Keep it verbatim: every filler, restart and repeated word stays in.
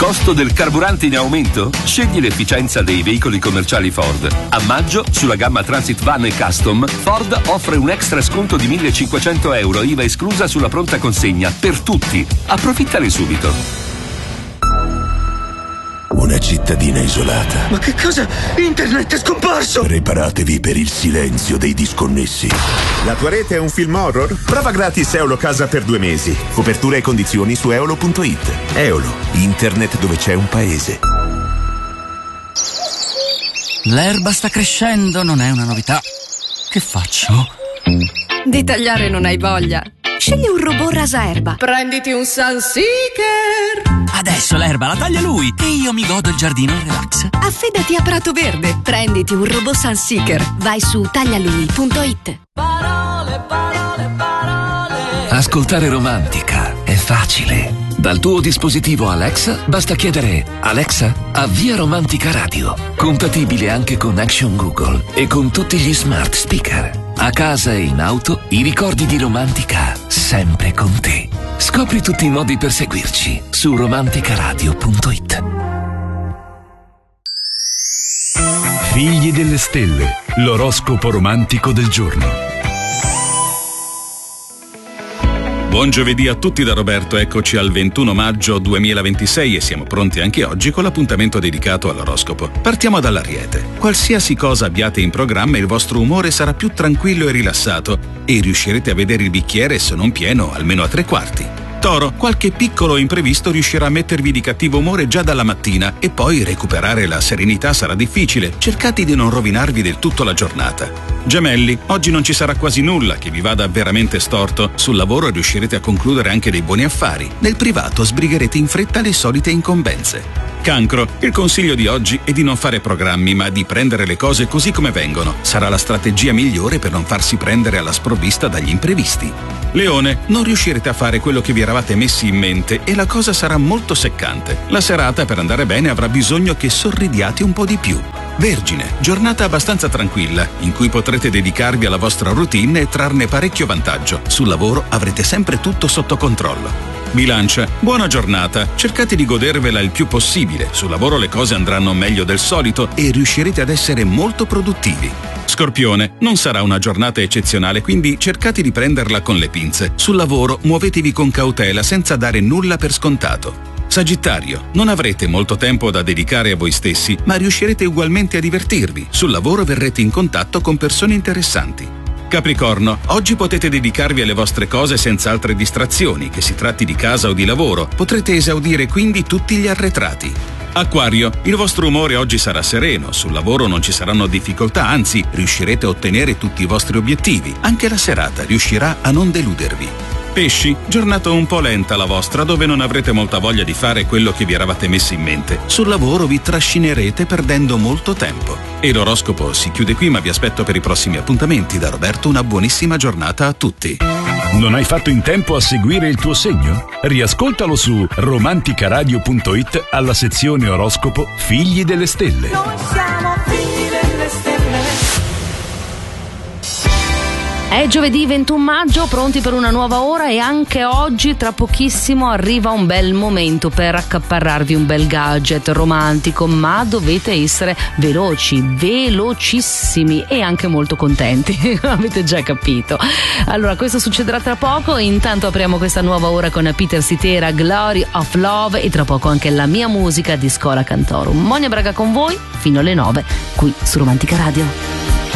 Costo del carburante in aumento? Scegli l'efficienza dei veicoli commerciali Ford. A maggio, sulla gamma Transit Van e Custom, Ford offre un extra sconto di millecinquecento euro, I V A esclusa sulla pronta consegna, per tutti. Approfittane subito. Una cittadina isolata. Ma che cosa? Internet è scomparso! Preparatevi per il silenzio dei disconnessi. La tua rete è un film horror? Prova gratis Eolo Casa per due mesi. Copertura e condizioni su eolo punto it. Eolo, internet dove c'è un paese. L'erba sta crescendo, non è una novità. Che faccio? Di tagliare non hai voglia? Scegli un robot rasaerba. Prenditi un Sunseeker. Adesso l'erba la taglia lui e io mi godo il giardino in relax. Affidati a Prato Verde. Prenditi un robot Sunseeker. Vai su taglialui punto it. Parole, parole, parole. Ascoltare Romantica è facile. Dal tuo dispositivo Alexa basta chiedere: Alexa, avvia Romantica Radio. Compatibile anche con Action Google e con tutti gli smart speaker. A casa e in auto, i ricordi di Romantica sempre con te. Scopri tutti i modi per seguirci su romanticaradio punto it. Figli delle stelle, l'oroscopo romantico del giorno. Buon giovedì a tutti da Roberto, eccoci al ventuno maggio duemilaventisei e siamo pronti anche oggi con l'appuntamento dedicato all'oroscopo. Partiamo dall'Ariete. Qualsiasi cosa abbiate in programma, il vostro umore sarà più tranquillo e rilassato e riuscirete a vedere il bicchiere, se non pieno, almeno a tre quarti. Toro, qualche piccolo imprevisto riuscirà a mettervi di cattivo umore già dalla mattina e poi recuperare la serenità sarà difficile. Cercate di non rovinarvi del tutto la giornata. Gemelli, oggi non ci sarà quasi nulla che vi vada veramente storto. Sul lavoro riuscirete a concludere anche dei buoni affari. Nel privato sbrigherete in fretta le solite incombenze. Cancro, il consiglio di oggi è di non fare programmi, ma di prendere le cose così come vengono. Sarà la strategia migliore per non farsi prendere alla sprovvista dagli imprevisti. Leone, non riuscirete a fare quello che vi eravate messi in mente e la cosa sarà molto seccante. La serata, per andare bene, avrà bisogno che sorridiate un po' di più. Vergine, giornata abbastanza tranquilla, in cui potrete dedicarvi alla vostra routine e trarne parecchio vantaggio. Sul lavoro avrete sempre tutto sotto controllo. Bilancia, buona giornata, cercate di godervela il più possibile, sul lavoro le cose andranno meglio del solito e riuscirete ad essere molto produttivi. Scorpione, non sarà una giornata eccezionale, quindi cercate di prenderla con le pinze. Sul lavoro muovetevi con cautela senza dare nulla per scontato. Sagittario, non avrete molto tempo da dedicare a voi stessi, ma riuscirete ugualmente a divertirvi. Sul lavoro verrete in contatto con persone interessanti. Capricorno, oggi potete dedicarvi alle vostre cose senza altre distrazioni, che si tratti di casa o di lavoro. Potrete esaudire quindi tutti gli arretrati. Acquario, il vostro umore oggi sarà sereno, sul lavoro non ci saranno difficoltà, anzi riuscirete a ottenere tutti i vostri obiettivi. Anche la serata riuscirà a non deludervi. Pesci, giornata un po' lenta la vostra, dove non avrete molta voglia di fare quello che vi eravate messi in mente. Sul lavoro vi trascinerete perdendo molto tempo. E l'oroscopo si chiude qui, ma vi aspetto per i prossimi appuntamenti. Da Roberto una buonissima giornata a tutti. Non hai fatto in tempo a seguire il tuo segno? Riascoltalo su romanticaradio punto it alla sezione oroscopo Figli delle Stelle. Noi siamo figli delle stelle. È giovedì ventuno maggio, pronti per una nuova ora e anche oggi tra pochissimo arriva un bel momento per accaparrarvi un bel gadget romantico, ma dovete essere veloci, velocissimi e anche molto contenti, avete già capito. Allora questo succederà tra poco, intanto apriamo questa nuova ora con Peter Cetera, Glory of Love e tra poco anche la mia musica di Scola Cantorum. Monia Braga con voi fino alle nove qui su Romantica Radio.